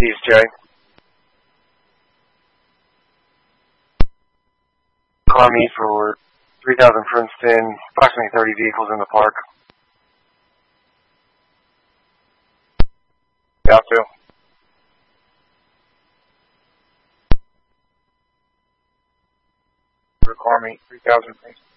East, Jay. Car meet for 3000 Princeton, approximately 30 vehicles in the park. Got to. Car meet 3000 Princeton.